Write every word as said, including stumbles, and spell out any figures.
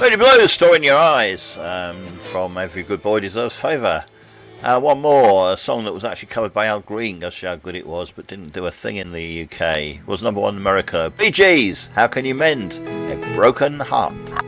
Moody Blues, Story in Your Eyes, um, from Every Good Boy Deserves Favour. Uh, one more, a song that was actually covered by Al Green, gosh how good it was, but didn't do a thing in the U K. It was number one in America. Bee Gees, How Can You Mend a Broken Heart?